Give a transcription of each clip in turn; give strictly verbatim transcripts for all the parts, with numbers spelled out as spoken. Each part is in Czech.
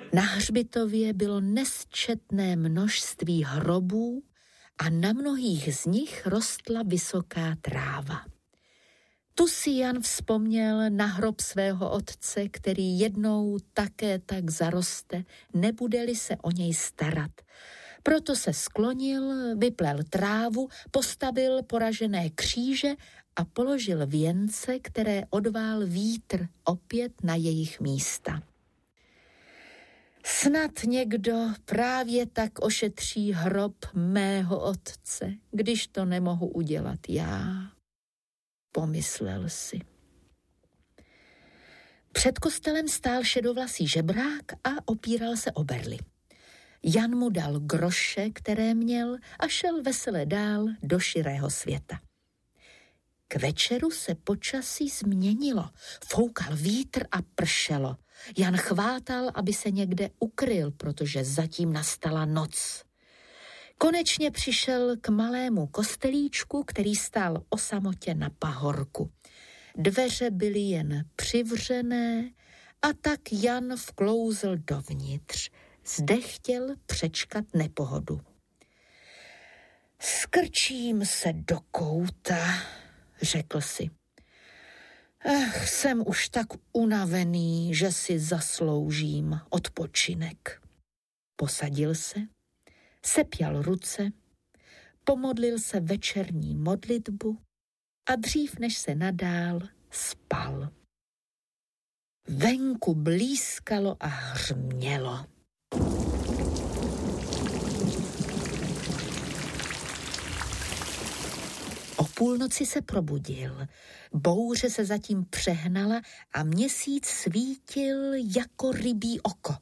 Na hřbitově bylo nesčetné množství hrobů a na mnohých z nich rostla vysoká tráva. Tu si Jan vzpomněl na hrob svého otce, který jednou také tak zaroste, nebude-li se o něj starat. Proto se sklonil, vyplel trávu, postavil poražené kříže a položil věnce, které odvál vítr opět na jejich místa. Snad někdo právě tak ošetří hrob mého otce, když to nemohu udělat já, pomyslel si. Před kostelem stál šedovlasý žebrák a opíral se o berly. Jan mu dal groše, které měl, a šel vesele dál do širého světa. K večeru se počasí změnilo, foukal vítr a pršelo. Jan chvátal, aby se někde ukryl, protože zatím nastala noc. Konečně přišel k malému kostelíčku, který stál o samotě na pahorku. Dveře byly jen přivřené a tak Jan vklouzl dovnitř. Zde chtěl přečkat nepohodu. Skrčím se do kouta, řekl si. Ech, jsem už tak unavený, že si zasloužím odpočinek. Posadil se, sepjal ruce, pomodlil se večerní modlitbu a dřív než se nadál, spal. Venku blískalo a hřmělo. O půlnoci se probudil, bouře se zatím přehnala a měsíc svítil jako rybí oko.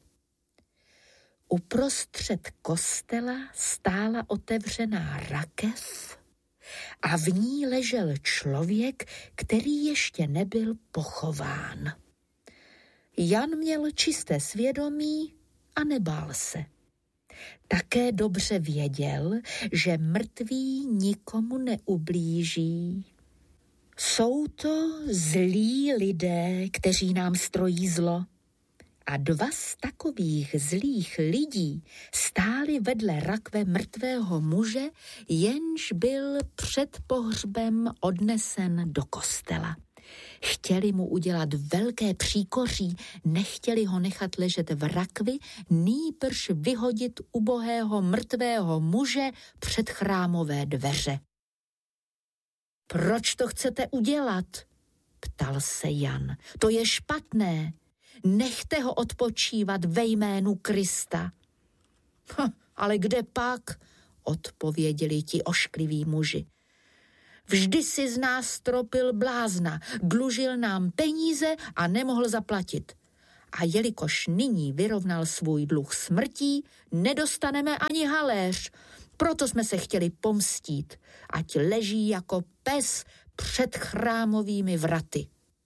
Uprostřed kostela stála otevřená rakev a v ní ležel člověk, který ještě nebyl pochován. Jan měl čisté svědomí a nebál se. Také dobře věděl, že mrtví nikomu neublíží. Jsou to zlí lidé, kteří nám strojí zlo. A dva z takových zlých lidí stáli vedle rakve mrtvého muže, jenž byl před pohřbem odnesen do kostela. Chtěli mu udělat velké příkoří, nechtěli ho nechat ležet v rakvi, nýbrž vyhodit ubohého mrtvého muže před chrámové dveře. Proč to chcete udělat? Ptal se Jan. To je špatné. Nechte ho odpočívat ve jménu Krista. Hm, ale kde pak? Odpověděli ti oškliví muži. Vždy si z nás stropil blázna, dlužil nám peníze a nemohl zaplatit. A jelikož nyní vyrovnal svůj dluh smrtí, nedostaneme ani haléř. Proto jsme se chtěli pomstít, ať leží jako pes před chrámovými vraty.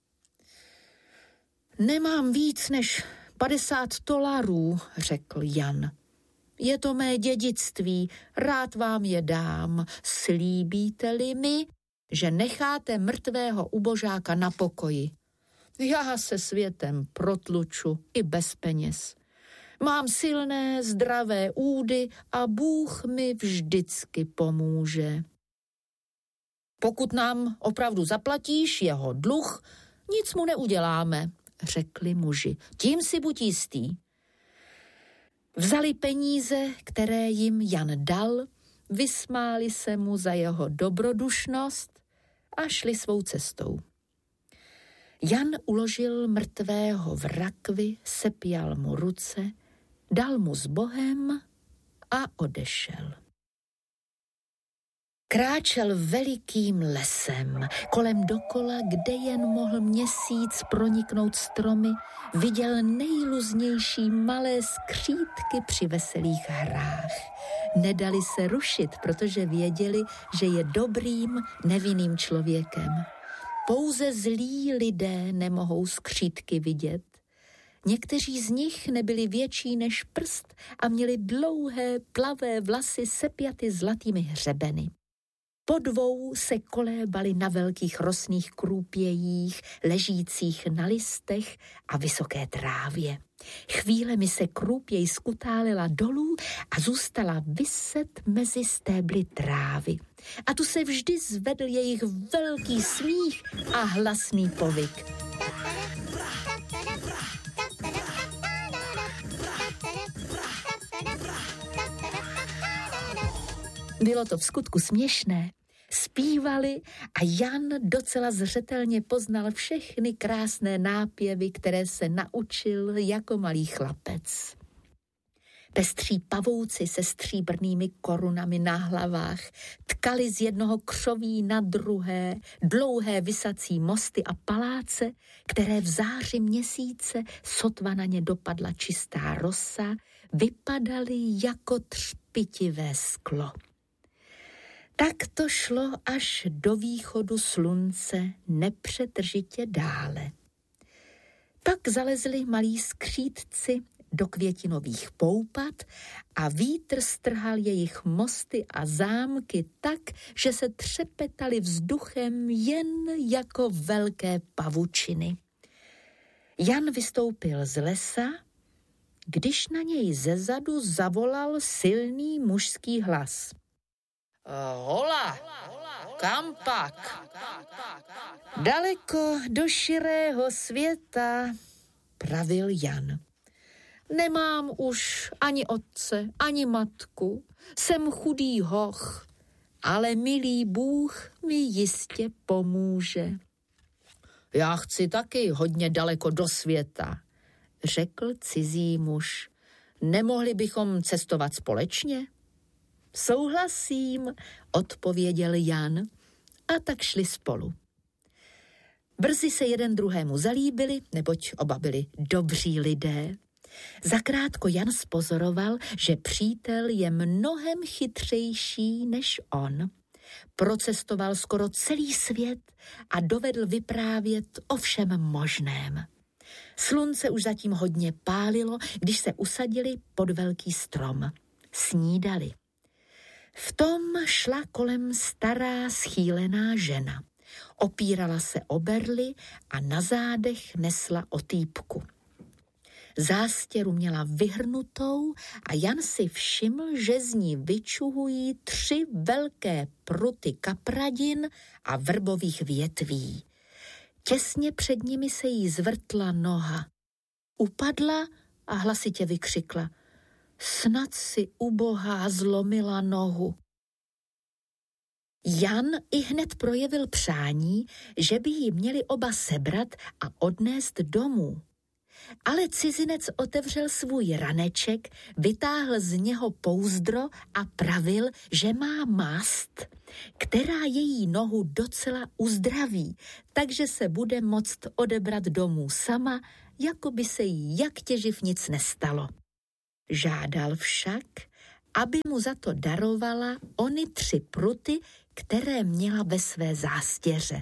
Nemám víc než padesát dolarů, řekl Jan. Je to mé dědictví, rád vám je dám. Slíbíte-li mi, že necháte mrtvého ubožáka na pokoji? Já se světem protluču i bez peněz. Mám silné, zdravé údy a Bůh mi vždycky pomůže. Pokud nám opravdu zaplatíš jeho dluh, nic mu neuděláme, řekli muži. Tím si buď jistý. Vzali peníze, které jim Jan dal, vysmáli se mu za jeho dobrodušnost a šli svou cestou. Jan uložil mrtvého v rakvi, sepjal mu ruce, dal mu s Bohem a odešel. Kráčel velikým lesem, kolem dokola, kde jen mohl měsíc proniknout stromy, viděl nejluznější malé skřítky při veselých hrách. Nedali se rušit, protože věděli, že je dobrým, nevinným člověkem. Pouze zlí lidé nemohou skřítky vidět. Někteří z nich nebyli větší než prst a měli dlouhé, plavé vlasy sepjaty zlatými hřebeny. Po dvou se kolébali na velkých rosných krůpějích, ležících na listech a vysoké trávě. Chvílemi se krůpěj skutálila dolů a zůstala viset mezi stébly trávy. A tu se vždy zvedl jejich velký smích a hlasný povyk. Bylo to vskutku směšné. Zpívali a Jan docela zřetelně poznal všechny krásné nápěvy, které se naučil jako malý chlapec. Pestří pavouci se stříbrnými korunami na hlavách tkali z jednoho křoví na druhé dlouhé visací mosty a paláce, které v záři měsíce, sotva na ně dopadla čistá rosa, vypadaly jako třpitivé sklo. Tak to šlo až do východu slunce nepřetržitě dále. Pak zalezli malí skřítci do květinových poupat a vítr strhal jejich mosty a zámky tak, že se třepetaly vzduchem jen jako velké pavučiny. Jan vystoupil z lesa, když na něj zezadu zavolal silný mužský hlas. Hola, kam pak? Daleko do širého světa, pravil Jan. Nemám už ani otce, ani matku, jsem chudý hoch, ale milý Bůh mi jistě pomůže. Já chci taky hodně daleko do světa, řekl cizí muž. Nemohli bychom cestovat společně? Souhlasím, odpověděl Jan, a tak šli spolu. Brzy se jeden druhému zalíbili, neboť oba byli dobří lidé. Zakrátko Jan spozoroval, že přítel je mnohem chytřejší než on. Procestoval skoro celý svět a dovedl vyprávět o všem možném. Slunce už zatím hodně pálilo, když se usadili pod velký strom. Snídali. V tom šla kolem stará schýlená žena. Opírala se o berly a na zádech nesla otýpku. Zástěru měla vyhrnutou a Jan si všiml, že z ní vyčuhují tři velké pruty kapradin a vrbových větví. Těsně před nimi se jí zvrtla noha. Upadla a hlasitě vykřikla. Snad si ubohá zlomila nohu. Jan ihned projevil přání, že by ji měli oba sebrat a odnést domů. Ale cizinec otevřel svůj raneček, vytáhl z něho pouzdro a pravil, že má mast, která její nohu docela uzdraví, takže se bude moct odebrat domů sama, jako by se jí jak těživ nic nestalo. Žádal však, aby mu za to darovala ony tři pruty, které měla ve své zástěře.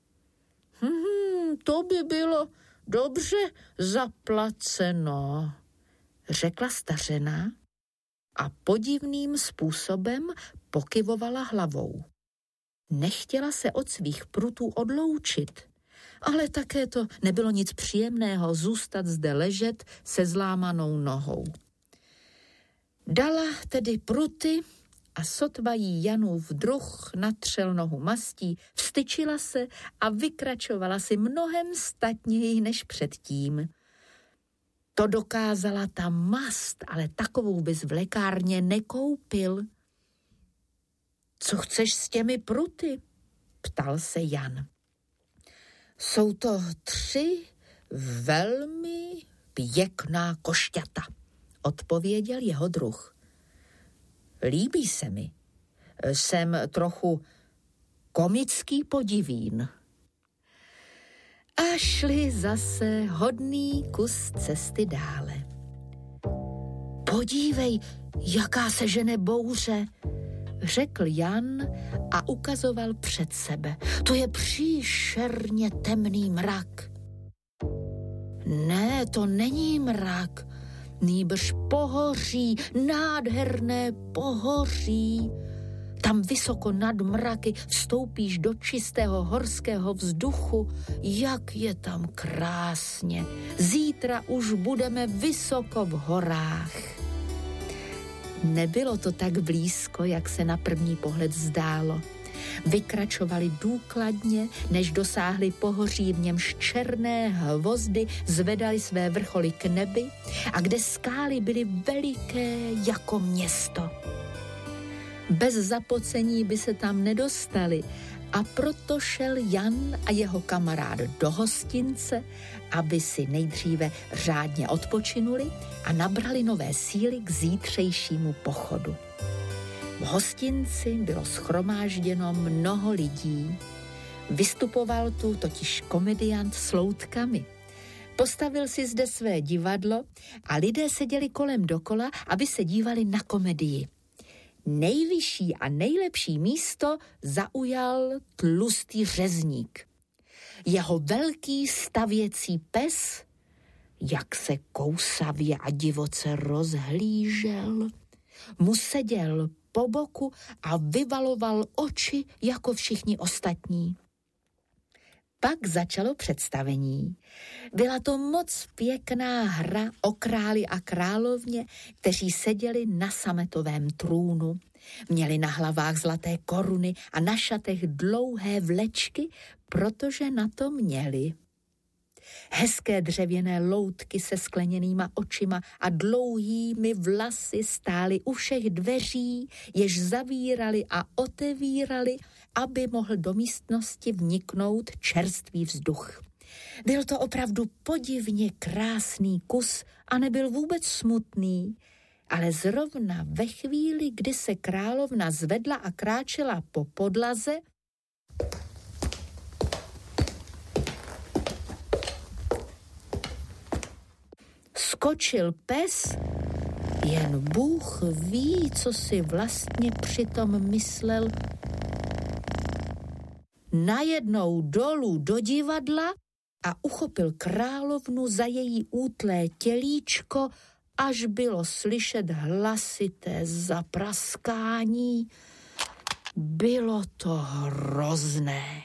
Hmm, to by bylo dobře zaplaceno, řekla stařena a podivným způsobem pokyvovala hlavou. Nechtěla se od svých prutů odloučit, ale také to nebylo nic příjemného zůstat zde ležet se zlámanou nohou. Dala tedy pruty a sotva jí Janův druh natřel nohu mastí, vstyčila se a vykračovala si mnohem statněji než předtím. To dokázala ta mast, ale takovou bys v lékárně nekoupil. Co chceš s těmi pruty? Ptal se Jan. Jsou to tři velmi pěkná košťata, odpověděl jeho druh. Líbí se mi. Jsem trochu komický podivín. A šli zase hodný kus cesty dále. Podívej, jaká se žene bouře, řekl Jan a ukazoval před sebe. To je příšerně temný mrak. Ne, to není mrak, nýbrž pohoří, nádherné pohoří. Tam vysoko nad mraky vstoupíš do čistého horského vzduchu. Jak je tam krásně. Zítra už budeme vysoko v horách. Nebylo to tak blízko, jak se na první pohled zdálo. Vykračovali důkladně, než dosáhli pohoří, v němž černé hvozdy zvedaly své vrcholy k nebi a kde skály byly veliké jako město. Bez zapocení by se tam nedostali a proto šel Jan a jeho kamarád do hostince, aby si nejdříve řádně odpočinuli a nabrali nové síly k zítřejšímu pochodu. V hostinci bylo shromážděno mnoho lidí. Vystupoval tu totiž komediant s loutkami. Postavil si zde své divadlo a lidé seděli kolem dokola, aby se dívali na komedii. Nejvyšší a nejlepší místo zaujal tlustý řezník. Jeho velký stavěcí pes, jak se kousavě a divoce rozhlížel, mu seděl po boku a vyvaloval oči jako všichni ostatní. Pak začalo představení. Byla to moc pěkná hra o králi a královně, kteří seděli na sametovém trůnu. Měli na hlavách zlaté koruny a na šatech dlouhé vlečky, protože na to měli. Hezké dřevěné loutky se skleněnýma očima a dlouhými vlasy stály u všech dveří, jež zavírali a otevírali, aby mohl do místnosti vniknout čerstvý vzduch. Byl to opravdu podivně krásný kus a nebyl vůbec smutný, ale zrovna ve chvíli, kdy se královna zvedla a kráčela po podlaze, skočil pes, jen Bůh ví, co si vlastně přitom myslel. Najednou dolů do divadla a uchopil královnu za její útlé tělíčko, až bylo slyšet hlasité zapraskání. Bylo to hrozné.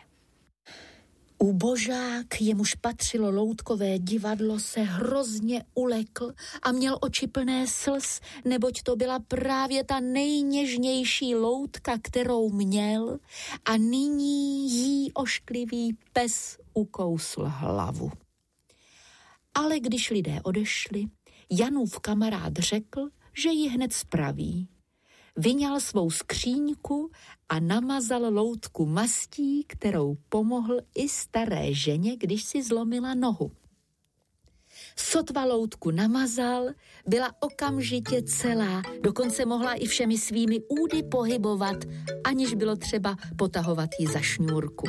Ubožák, jemuž patřilo loutkové divadlo, se hrozně ulekl a měl oči plné slz, neboť to byla právě ta nejněžnější loutka, kterou měl, a nyní jí ošklivý pes ukousl hlavu. Ale když lidé odešli, Janův kamarád řekl, že ji hned spraví. Vyňal svou skříňku a namazal loutku mastí, kterou pomohl i staré ženě, když si zlomila nohu. Sotva loutku namazal, byla okamžitě celá, dokonce mohla i všemi svými údy pohybovat, aniž bylo třeba potahovat ji za šňůrku.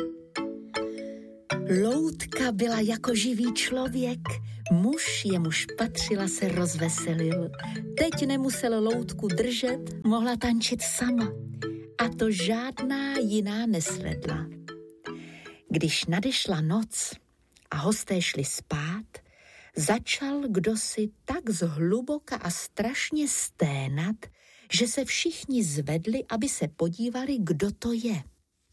Loutka byla jako živý člověk. Muž, jemuž patřila, se rozveselil. Teď nemusel loutku držet, mohla tančit sama. A to žádná jiná nesledla. Když nadešla noc a hosté šli spát, začal kdosi tak zhluboka a strašně sténat, že se všichni zvedli, aby se podívali, kdo to je.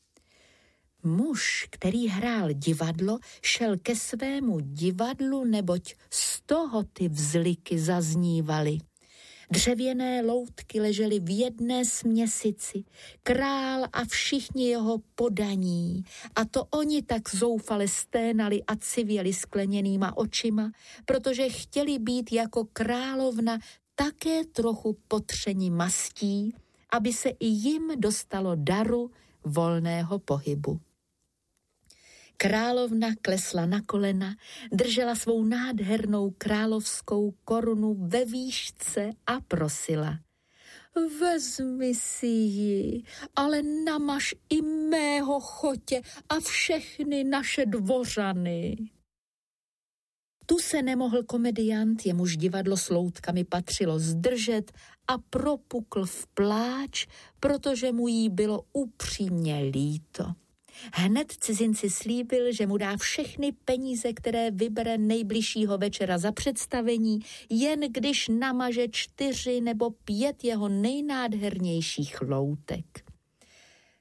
Muž, který hrál divadlo, šel ke svému divadlu, neboť z toho ty vzliky zaznívaly. Dřevěné loutky ležely v jedné směsici, král a všichni jeho podaní, a to oni tak zoufale sténali a civěli skleněnýma očima, protože chtěli být jako královna také trochu potřeni mastí, aby se i jim dostalo daru volného pohybu. Královna klesla na kolena, držela svou nádhernou královskou korunu ve výšce a prosila: Vezmi si ji, ale namaž i mého chotě a všechny naše dvořany. Tu se nemohl komediant, jemuž divadlo s loutkami patřilo, zdržet a propukl v pláč, protože mu jí bylo upřímně líto. Hned cizinci slíbil, že mu dá všechny peníze, které vybere nejbližšího večera za představení, jen když namaže čtyři nebo pět jeho nejnádhernějších loutek.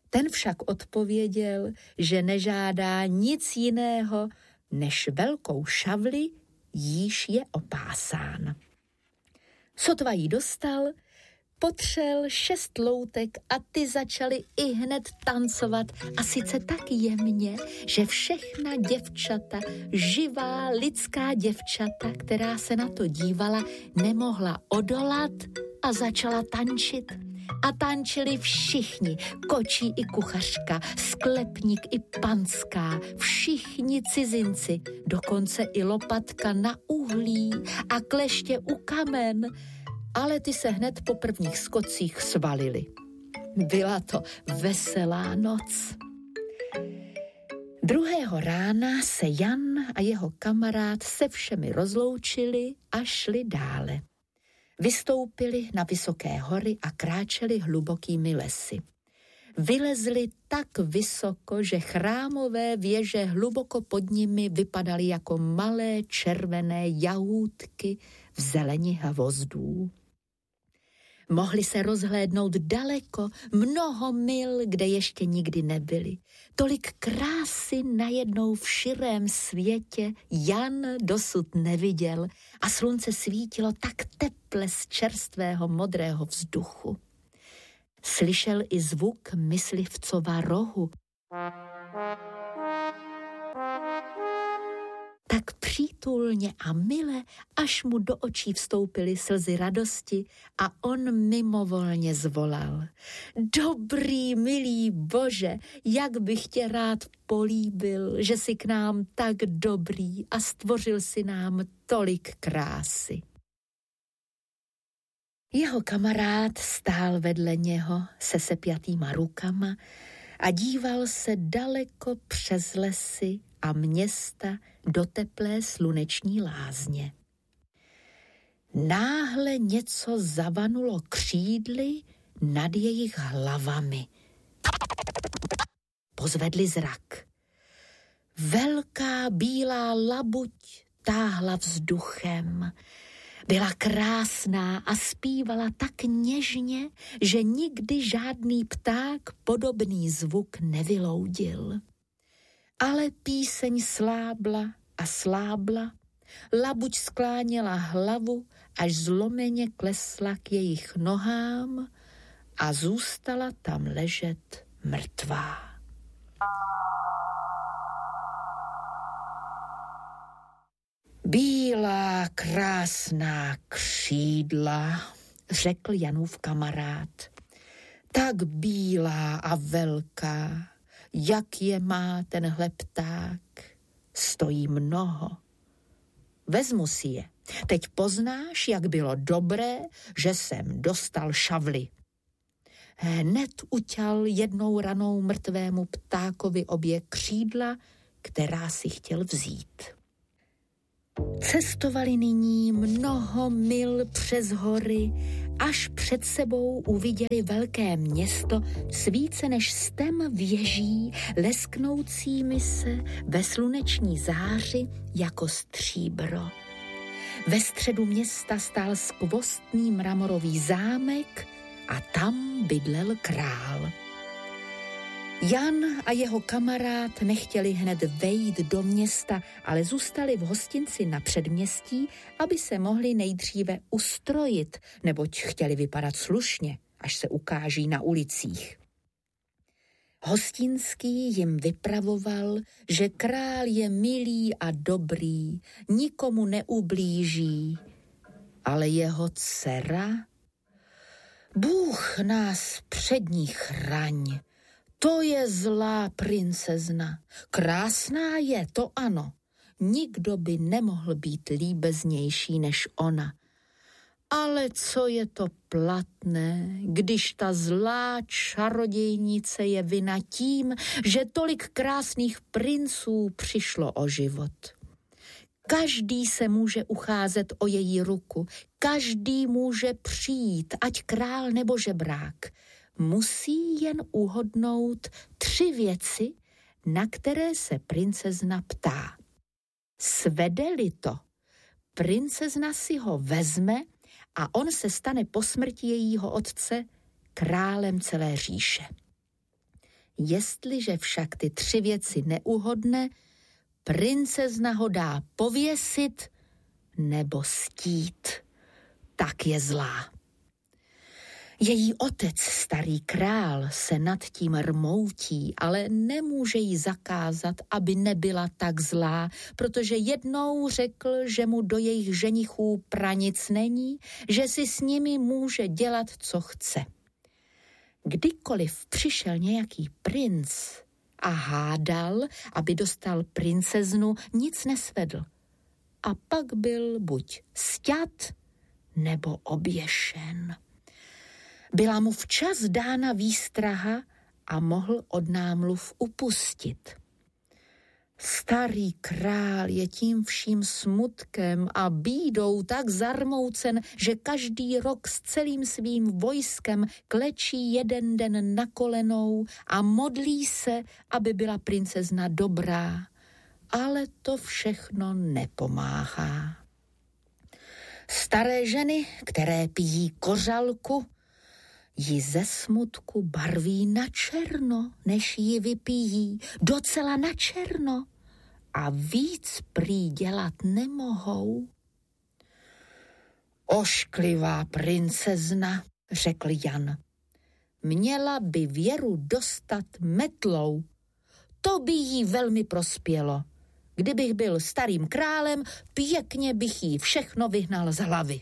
Ten však odpověděl, že nežádá nic jiného, než velkou šavli, jíž je opásán. Sotva jí dostal, potřel šest loutek a ty začaly i hned tancovat a sice tak jemně, že všechna děvčata, živá lidská děvčata, která se na to dívala, nemohla odolat a začala tančit. A tančili všichni, kočí i kuchařka, sklepník i panská, všichni cizinci, dokonce i lopatka na uhlí a kleště u kamen, ale ty se hned po prvních skocích svalily. Byla to veselá noc. Druhého rána se Jan a jeho kamarád se všemi rozloučili a šli dále. Vystoupili na vysoké hory a kráčeli hlubokými lesy. Vylezli tak vysoko, že chrámové věže hluboko pod nimi vypadaly jako malé červené jahůdky v zeleni hvozdů. Mohli se rozhlédnout daleko, mnoho mil, kde ještě nikdy nebyli. Tolik krásy najednou v širém světě Jan dosud neviděl a slunce svítilo tak teple z čerstvého modrého vzduchu. Slyšel i zvuk myslivcova rohu. Tak přítulně a mile, až mu do očí vstoupily slzy radosti a on mimovolně zvolal. Dobrý, milý Bože, jak bych tě rád políbil, že jsi k nám tak dobrý a stvořil si nám tolik krásy. Jeho kamarád stál vedle něho se sepjatýma rukama a díval se daleko přes lesy a města do teplé sluneční lázně. Náhle něco zavanulo křídly nad jejich hlavami. Pozvedli zrak. Velká bílá labuť táhla vzduchem. Byla krásná a zpívala tak něžně, že nikdy žádný pták podobný zvuk nevyloudil. Ale píseň slábla a slábla, labuť skláněla hlavu, až zlomeně klesla k jejich nohám a zůstala tam ležet mrtvá. Bílá, krásná křídla, řekl Janův kamarád. Tak bílá a velká, jak je má tenhle pták, stojí mnoho. Vezmu si je. Teď poznáš, jak bylo dobré, že jsem dostal šavli. Hned uťal jednou ranou mrtvému ptákovi obě křídla, která si chtěl vzít. Cestovali nyní mnoho mil přes hory, až před sebou uviděli velké město s více než stem věží, lesknoucími se ve sluneční záři jako stříbro. Ve středu města stál skvostný mramorový zámek a tam bydlel král. Jan a jeho kamarád nechtěli hned vejít do města, ale zůstali v hostinci na předměstí, aby se mohli nejdříve ustrojit, neboť chtěli vypadat slušně, až se ukáží na ulicích. Hostinský jim vypravoval, že král je milý a dobrý, nikomu neublíží, ale jeho dcera? Bůh nás před ní chraň. To je zlá princezna. Krásná je, to ano. Nikdo by nemohl být líbeznější než ona. Ale co je to platné, když ta zlá čarodějnice je vina tím, že tolik krásných princů přišlo o život. Každý se může ucházet o její ruku, každý může přijít, ať král nebo žebrák. Musí jen uhodnout tři věci, na které se princezna ptá. Svede-li to, princezna si ho vezme a on se stane po smrti jejího otce králem celé říše. Jestliže však ty tři věci neuhodne, princezna ho dá pověsit nebo stít. Tak je zlá. Její otec, starý král, se nad tím rmoutí, ale nemůže jí zakázat, aby nebyla tak zlá, protože jednou řekl, že mu do jejich ženichů pranic není, že si s nimi může dělat, co chce. Kdykoliv přišel nějaký princ a hádal, aby dostal princeznu, nic nesvedl. A pak byl buď sťat, nebo oběšen. Byla mu včas dána výstraha a mohl od námluv upustit. Starý král je tím vším smutkem a bídou tak zarmoucen, že každý rok s celým svým vojskem klečí jeden den na kolenou a modlí se, aby byla princezna dobrá. Ale to všechno nepomáhá. Staré ženy, které pijí kořalku, ji ze smutku barví na černo, než ji vypijí, docela na černo, a víc prý dělat nemohou. Ošklivá princezna, řekl Jan, měla by Věru dostat metlou. To by jí velmi prospělo. Kdybych byl starým králem, pěkně bych jí všechno vyhnal z hlavy.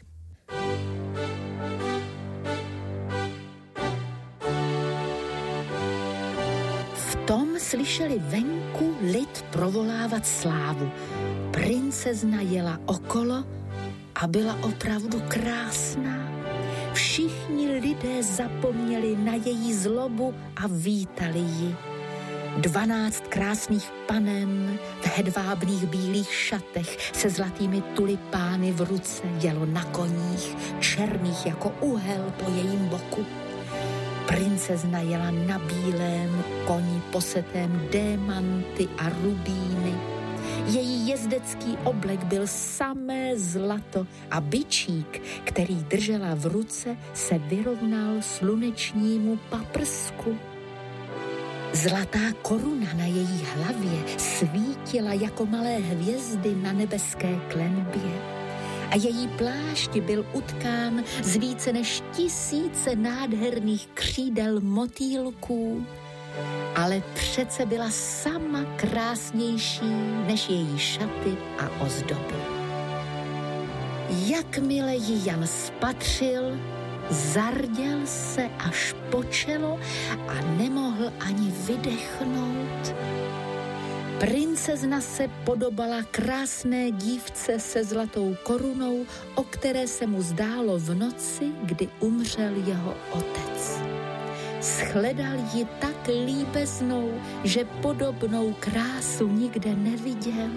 V tom slyšeli venku lid provolávat slávu. Princezna jela okolo a byla opravdu krásná. Všichni lidé zapomněli na její zlobu a vítali ji. Dvanáct krásných panen v hedvábných bílých šatech se zlatými tulipány v ruce jelo na koních, černých jako uhel po jejím boku. Princezna jela na bílém koni posetém démanty a rubíny. Její jezdecký oblek byl samé zlato a bičík, který držela v ruce, se vyrovnal slunečnímu paprsku. Zlatá koruna na její hlavě svítila jako malé hvězdy na nebeské klenbě a její plášť byl utkán z více než tisíce nádherných křídel motýlků, ale přece byla sama krásnější než její šaty a ozdoby. Jakmile ji Jan spatřil, zarděl se až po čelo a nemohl ani vydechnout. Princezna se podobala krásné dívce se zlatou korunou, o které se mu zdálo v noci, kdy umřel jeho otec. Shledal ji tak líbeznou, že podobnou krásu nikde neviděl.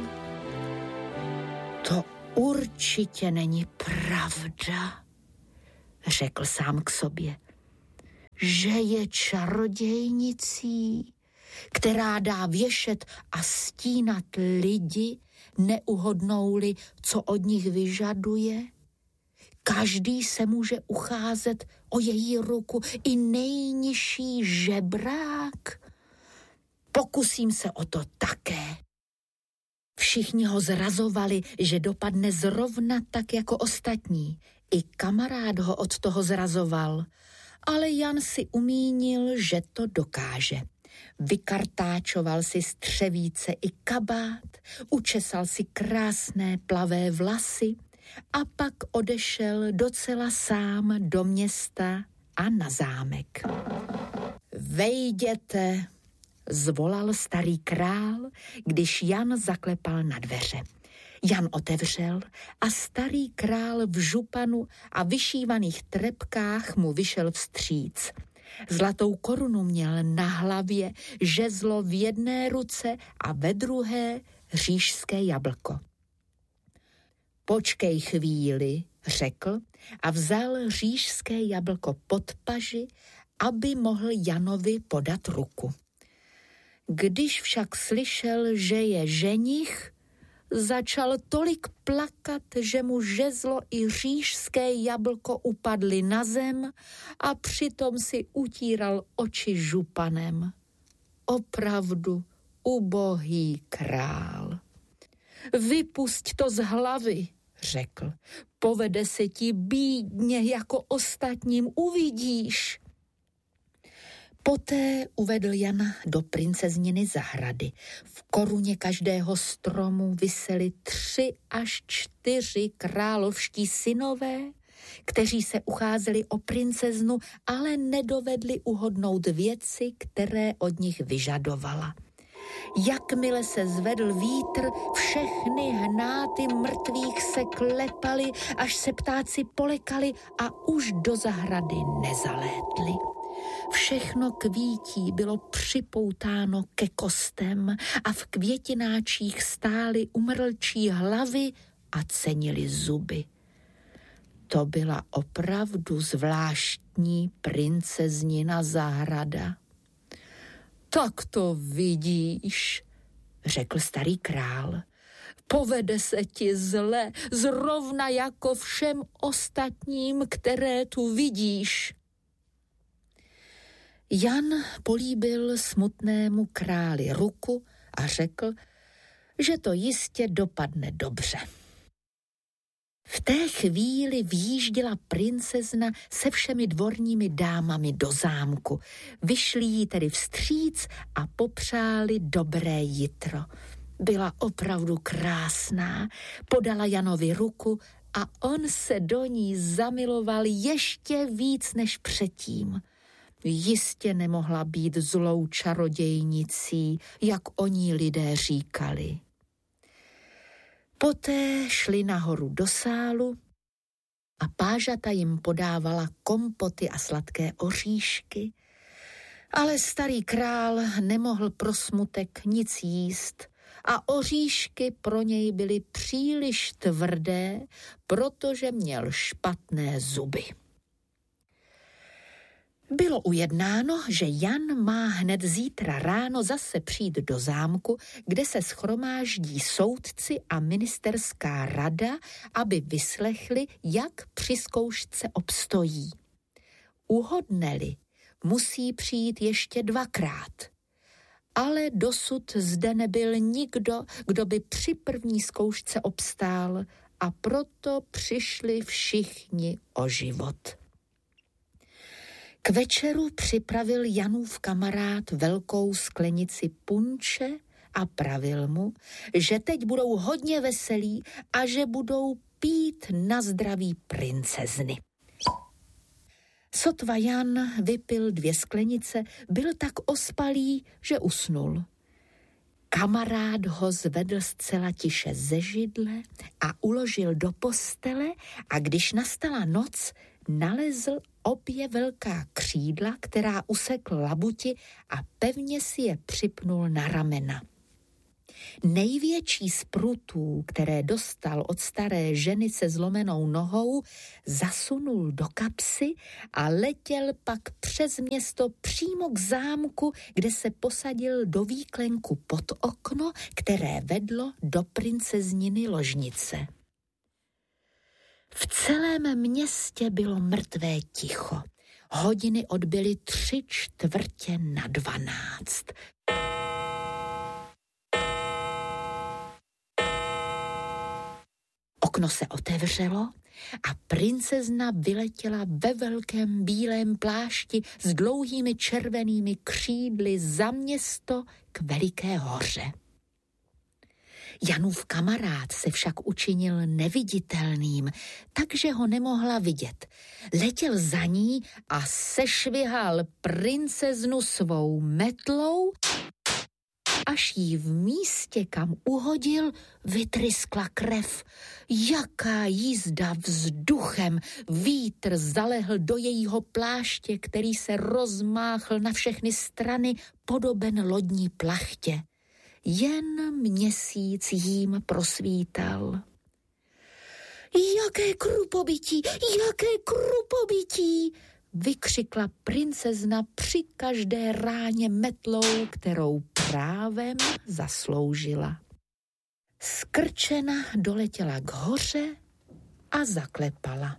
To určitě není pravda, řekl sám k sobě, že je čarodějnicí, která dá věšet a stínat lidi, neuhodnou-li, co od nich vyžaduje. Každý se může ucházet o její ruku, i nejnižší žebrák. Pokusím se o to také. Všichni ho zrazovali, že dopadne zrovna tak jako ostatní. I kamarád ho od toho zrazoval, ale Jan si umínil, že to dokáže. Vykartáčoval si střevíce i kabát, učesal si krásné plavé vlasy a pak odešel docela sám do města a na zámek. Vejděte, zvolal starý král, když Jan zaklepal na dveře. Jan otevřel a starý král v županu a vyšívaných trepkách mu vyšel vstříc. Zlatou korunu měl na hlavě, žezlo v jedné ruce a ve druhé říšské jablko. Počkej chvíli, řekl a vzal říšské jablko pod paži, aby mohl Janovi podat ruku. Když však slyšel, že je ženich, začal tolik plakat, že mu žezlo i říšské jablko upadly na zem a přitom si utíral oči županem. opravdu ubohý král. Vypusť to z hlavy, řekl. Povede se ti bídně jako ostatním, uvidíš. Poté uvedl Jana do princezniny zahrady. V koruně každého stromu visely tři až čtyři královští synové, kteří se ucházeli o princeznu, ale nedovedli uhodnout věci, které od nich vyžadovala. Jakmile se zvedl vítr, všechny hnáty mrtvých se klepaly, až se ptáci polekali a už do zahrady nezalétli. Všechno kvítí bylo připoutáno ke kostem a v květináčích stály umrlčí hlavy a cenili zuby. To byla opravdu zvláštní princeznina zahrada. Tak to vidíš, řekl starý král. Povede se ti zle, zrovna jako všem ostatním, které tu vidíš. Jan políbil smutnému králi ruku a řekl, že to jistě dopadne dobře. V té chvíli vjížděla princezna se všemi dvorními dámami do zámku. Vyšli jí tedy vstříc a popřáli dobré jitro. Byla opravdu krásná, podala Janovi ruku a on se do ní zamiloval ještě víc než předtím. Jistě nemohla být zlou čarodějnicí, jak o ní lidé říkali. Poté šli nahoru do sálu a pážata jim podávala kompoty a sladké oříšky, ale starý král nemohl pro smutek nic jíst a oříšky pro něj byly příliš tvrdé, protože měl špatné zuby. Bylo ujednáno, že Jan má hned zítra ráno zase přijít do zámku, kde se shromáždí soudci a ministerská rada, aby vyslechli, jak při zkoušce obstojí. Uhodne-li, musí přijít ještě dvakrát. Ale dosud zde nebyl nikdo, kdo by při první zkoušce obstál, a proto přišli všichni o život. K večeru připravil Janův kamarád velkou sklenici punče a pravil mu, že teď budou hodně veselí a že budou pít na zdraví princezny. Sotva Jan vypil dvě sklenice, byl tak ospalý, že usnul. Kamarád ho zvedl zcela tiše ze židle a uložil do postele a když nastala noc, nalezl obě velká křídla, která usekl labuti a pevně si je připnul na ramena. Největší z prutů, které dostal od staré ženy se zlomenou nohou, zasunul do kapsy a letěl pak přes město přímo k zámku, kde se posadil do výklenku pod okno, které vedlo do princezniny ložnice. V celém městě bylo mrtvé ticho. Hodiny odbyly tři čtvrtě na dvanáct. Okno se otevřelo a princezna vyletěla ve velkém bílém plášti s dlouhými červenými křídly za město k veliké hoře. Janův kamarád se však učinil neviditelným, takže ho nemohla vidět. Letěl za ní a sešvihal princeznu svou metlou, až jí v místě, kam uhodil, vytryskla krev. Jaká jízda vzduchem! Vítr zalehl do jejího pláště, který se rozmáchl na všechny strany, podoben lodní plachtě. Jen měsíc jím prosvítal. Jaké krupobytí, jaké krupobytí, vykřikla princezna při každé ráně metlou, kterou právem zasloužila. Skrčena doletěla k hoře a zaklepala.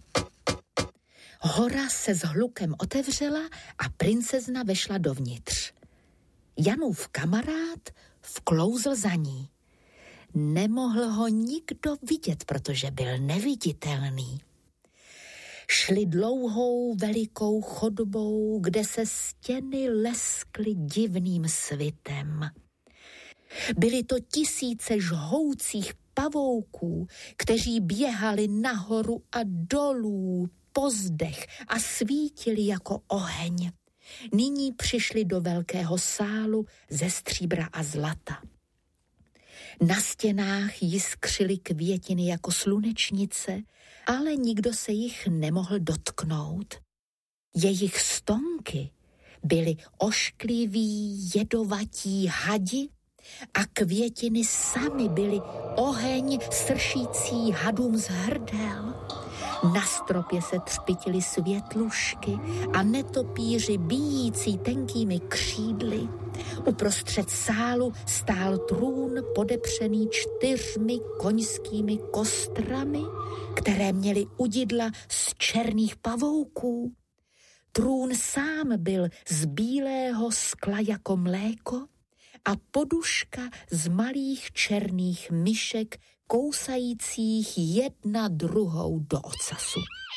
Hora se s hlukem otevřela a princezna vešla dovnitř. Janův kamarád vklouzl za ní. Nemohl ho nikdo vidět, protože byl neviditelný. Šli dlouhou velikou chodbou, kde se stěny leskly divným svitem. Byly to tisíce žhoucích pavouků, kteří běhali nahoru a dolů po zdech a svítili jako oheň. Nyní přišli do velkého sálu ze stříbra a zlata. Na stěnách jiskřily květiny jako slunečnice, ale nikdo se jich nemohl dotknout. Jejich stonky byly oškliví, jedovatí hadi a květiny samy byly oheň sršící hadům z hrdel. Na stropě se třpitily světlušky a netopíři bíjící tenkými křídly. Uprostřed sálu stál trůn podepřený čtyřmi koňskými kostrami, které měly udidla z černých pavouků. Trůn sám byl z bílého skla jako mléko a poduška z malých černých myšek kousajících jedna druhou do ocasu.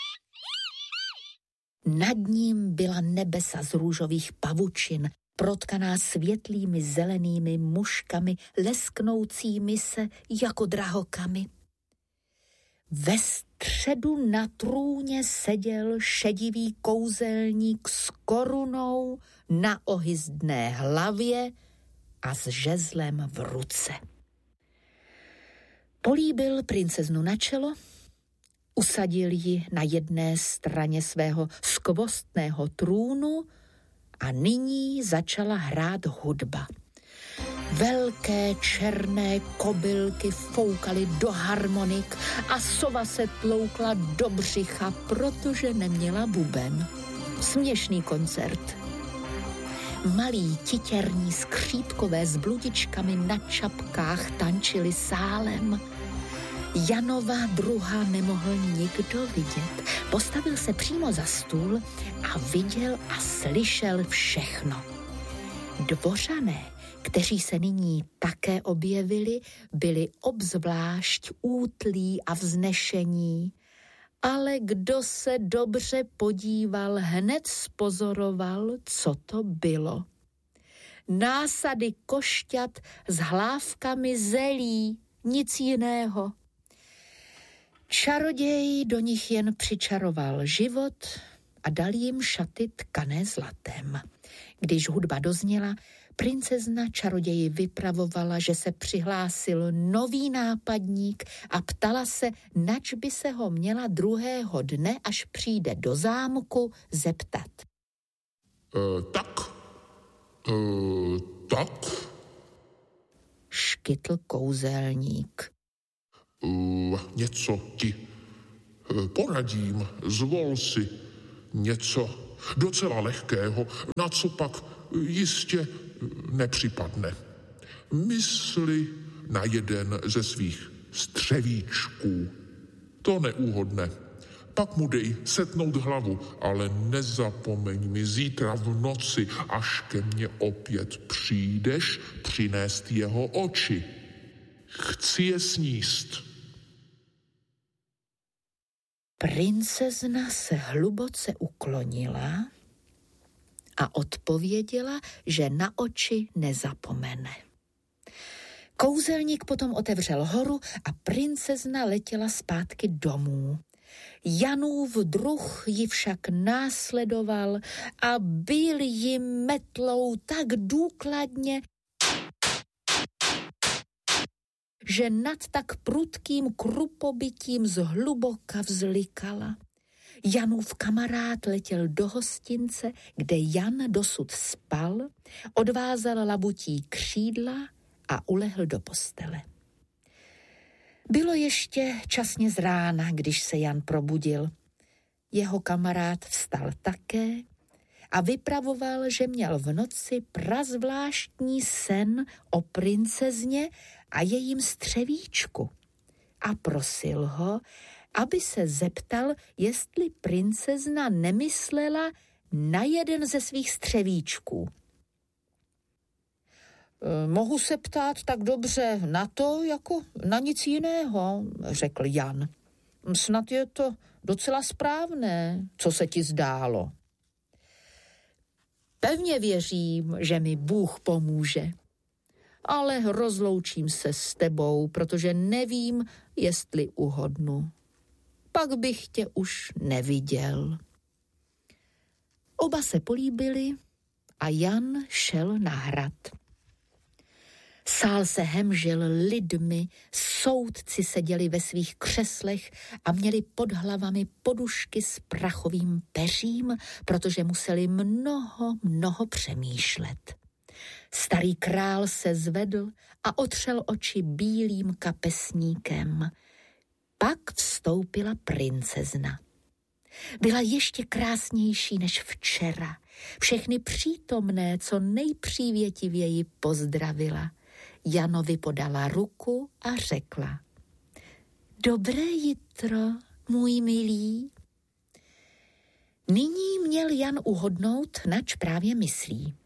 Nad ním byla nebesa z růžových pavučin, protkaná světlými zelenými muškami, lesknoucími se jako drahokamy. Ve středu na trůně seděl šedivý kouzelník s korunou na ohyzdné hlavě a s žezlem v ruce. Políbil princeznu na čelo, usadil ji na jedné straně svého skvostného trůnu a nyní začala hrát hudba. Velké černé kobylky foukaly do harmonik a sova se tloukla do břicha, protože neměla buben. Směšný koncert. Malí titěrní skřítkové s bludičkami na čapkách tančili sálem. Janova druha nemohl nikdo vidět. Postavil se přímo za stůl a viděl a slyšel všechno. Dvořané, kteří se nyní také objevili, byli obzvlášť útlí a vznešení, ale kdo se dobře podíval, hned spozoroval, co to bylo. Násady košťat s hlávkami zelí, nic jiného. Čaroděj do nich jen přičaroval život a dal jim šaty tkané zlatem. Když hudba dozněla, princezna čaroději vypravovala, že se přihlásil nový nápadník a ptala se, nač by se ho měla druhého dne, až přijde do zámku, zeptat. E, tak, e, tak, škytl kouzelník. E, něco ti e, poradím, zvol si něco docela lehkého, na co pak jistě nepřipadne. Mysli na jeden ze svých střevíčků. To neúhodne. Pak mu dej setnout hlavu, ale nezapomeň mi zítra v noci, až ke mně opět přijdeš, přinést jeho oči. Chci je sníst. Princezna se hluboce uklonila a odpověděla, že na oči nezapomene. Kouzelník potom otevřel horu a princezna letěla zpátky domů. Janův druh ji však následoval a bil ji metlou tak důkladně, že nad tak prudkým krupobytím zhluboka vzlikala. Janův kamarád letěl do hostince, kde Jan dosud spal, odvázal labutí křídla a ulehl do postele. Bylo ještě časně z rána, když se Jan probudil. Jeho kamarád vstal také a vypravoval, že měl v noci prazvláštní sen o princezně a jejím střevíčku a prosil ho, aby se zeptal, jestli princezna nemyslela na jeden ze svých střevíčků. Mohu se ptát tak dobře na to, jako na nic jiného, řekl Jan. Snad je to docela správné, co se ti zdálo. Pevně věřím, že mi Bůh pomůže. Ale rozloučím se s tebou, protože nevím, jestli uhodnu. Pak bych tě už neviděl. Oba se políbili a Jan šel na hrad. Sál se hemžil lidmi, soudci seděli ve svých křeslech a měli pod hlavami podušky s prachovým peřím, protože museli mnoho, mnoho přemýšlet. Starý král se zvedl a otřel oči bílým kapesníkem. Pak vstoupila princezna. Byla ještě krásnější než včera. Všechny přítomné co nejpřívětivěji pozdravila. Janovi podala ruku a řekla: Dobré jitro, můj milý. Nyní měl Jan uhodnout, nač právě myslí.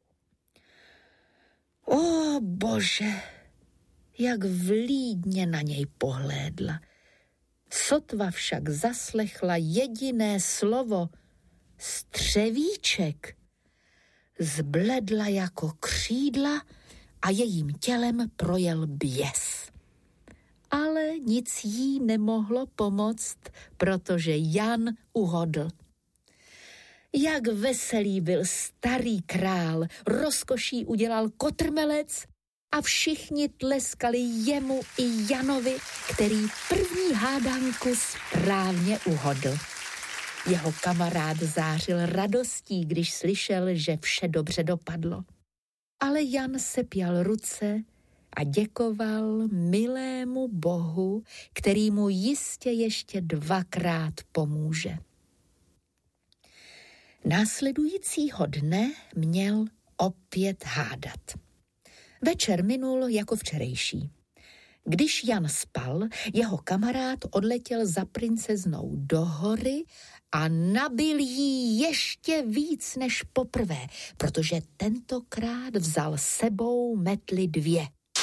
O bože, jak vlídně na něj pohlédla. Sotva však zaslechla jediné slovo střevíček. Zbledla jako křídla a jejím tělem projel běs. Ale nic jí nemohlo pomoct, protože Jan uhodl. Jak veselý byl starý král, rozkoší udělal kotrmelec a všichni tleskali jemu i Janovi, který první hádanku správně uhodl. Jeho kamarád zářil radostí, když slyšel, že vše dobře dopadlo. Ale Jan sepjal ruce a děkoval milému Bohu, který mu jistě ještě dvakrát pomůže. Následujícího dne měl opět hádat. Večer minul jako včerejší. Když Jan spal, jeho kamarád odletěl za princeznou do hory a nabil jí ještě víc než poprvé, protože tentokrát vzal sebou metly dvě.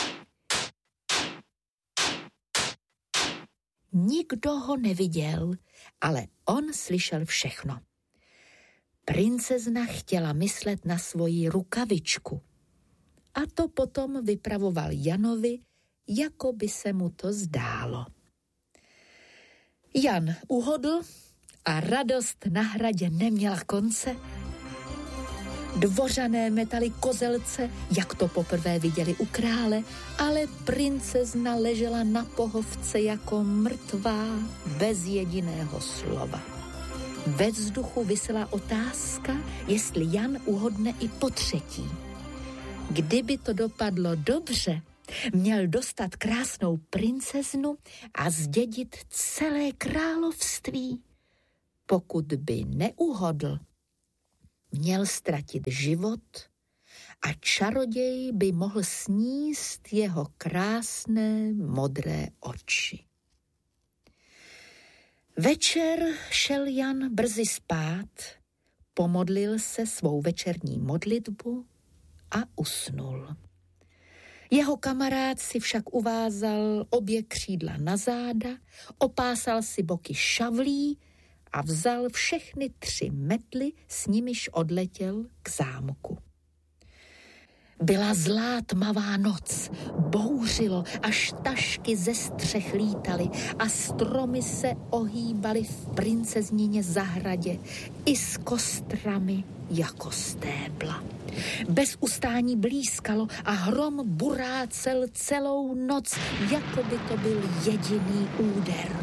Nikdo ho neviděl, ale on slyšel všechno. Princezna chtěla myslet na svoji rukavičku a to potom vypravoval Janovi, jako by se mu to zdálo. Jan uhodl a radost na hradě neměla konce. Dvořané metali kozelce, jak to poprvé viděli u krále, ale princezna ležela na pohovce jako mrtvá, bez jediného slova. Ve vzduchu visela otázka, jestli Jan uhodne i po třetí. Kdyby to dopadlo dobře, měl dostat krásnou princeznu a zdědit celé království. Pokud by neuhodl, měl ztratit život a čaroděj by mohl sníst jeho krásné modré oči. Večer šel Jan brzy spát, pomodlil se svou večerní modlitbu a usnul. Jeho kamarád si však uvázal obě křídla na záda, opásal si boky šavlí a vzal všechny tři metly, s nimiž odletěl k zámku. Byla zlá tmavá noc, bouřilo, až tašky ze střech lítaly a stromy se ohýbaly v princeznině zahradě i s kostrami jako stébla. Bez ustání blízkalo a hrom burácel celou noc, jako by to byl jediný úder.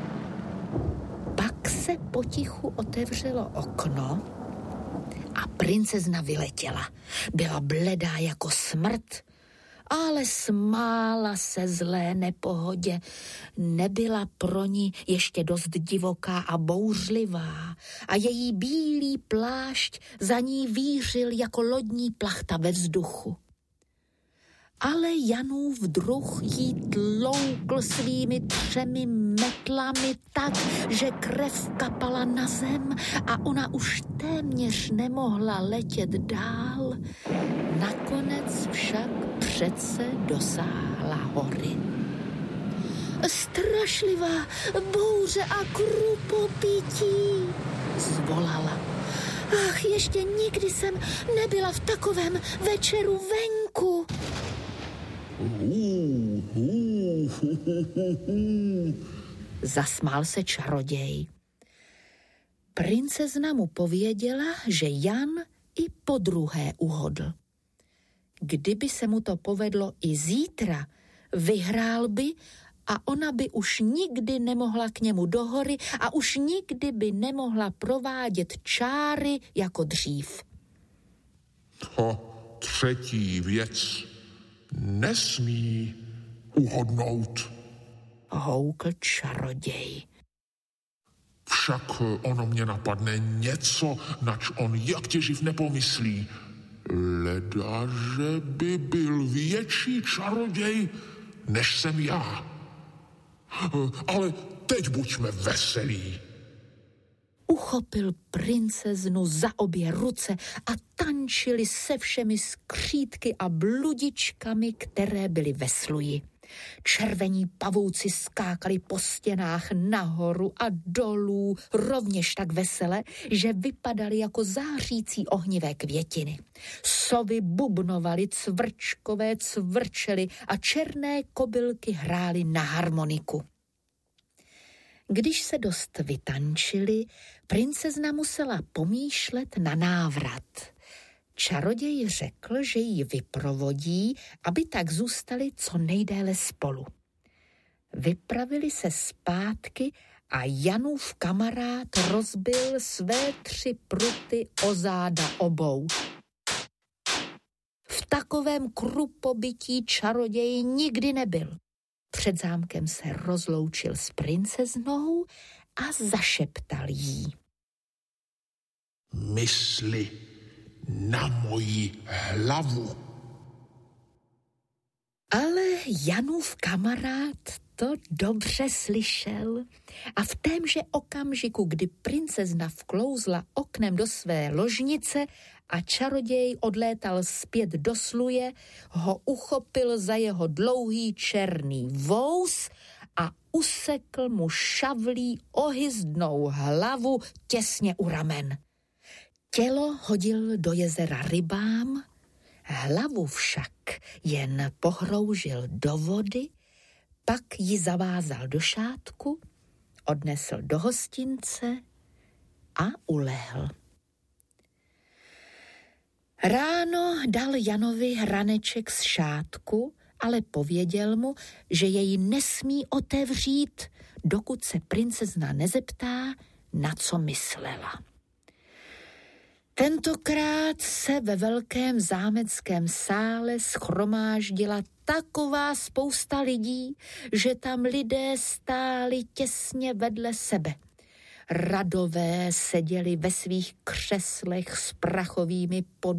Pak se potichu otevřelo okno a princezna vyletěla. Byla bledá jako smrt, ale smála se zlé nepohodě. Nebyla pro ní ještě dost divoká a bouřlivá a její bílý plášť za ní vířil jako lodní plachta ve vzduchu. ale Janův druh jí tloukl svými třemi metlami tak, že krev kapala na zem a ona už téměř nemohla letět dál. Nakonec však přece dosáhla hory. Strašlivá bouře a krupopití, zvolala. Ach, ještě nikdy jsem nebyla v takovém večeru venku. Uh, uh, uh, uh, uh. Zasmál se čaroděj. Princezna mu pověděla, že Jan i podruhé uhodl. Kdyby se mu to povedlo i zítra, vyhrál by a ona by už nikdy nemohla k němu do hory a už nikdy by nemohla provádět čáry jako dřív. To třetí věc nesmí uhodnout, houkl čaroděj. Však ono mě napadne něco, nač on jak těživ nepomyslí. Leda, že by byl větší čaroděj, než jsem já. Ale teď buďme veselí. Uchopil princeznu za obě ruce a tančili se všemi skřítky a bludičkami, které byly ve sluji. Červení pavouci skákali po stěnách nahoru a dolů rovněž tak vesele, že vypadaly jako zářící ohnivé květiny. Sovy bubnovaly, cvrčkové cvrčely a černé kobylky hrály na harmoniku. Když se dost vytančili, princezna musela pomýšlet na návrat. Čaroděj řekl, že ji vyprovodí, aby tak zůstali co nejdéle spolu. Vypravili se zpátky a Janův kamarád rozbil své tři pruty o záda obou. V takovém krupobytí čaroděj nikdy nebyl. Před zámkem se rozloučil s princeznou a zašeptal jí. Mysli na moji hlavu. Ale Janův kamarád to dobře slyšel a v témže okamžiku, kdy princezna vklouzla oknem do své ložnice a čaroděj odlétal zpět do sluje, ho uchopil za jeho dlouhý černý vous a usekl mu šavlí ohyzdnou hlavu těsně u ramen. Tělo hodil do jezera rybám, hlavu však jen pohroužil do vody, pak ji zavázal do šátku, odnesl do hostince a ulehl. Ráno dal Janovi hraneček z šátku, ale pověděl mu, že jej nesmí otevřít, dokud se princezna nezeptá, na co myslela. Tentokrát se ve velkém zámeckém sále shromáždila taková spousta lidí, že tam lidé stáli těsně vedle sebe. Radové seděli ve svých křeslech s prachovými podůvkami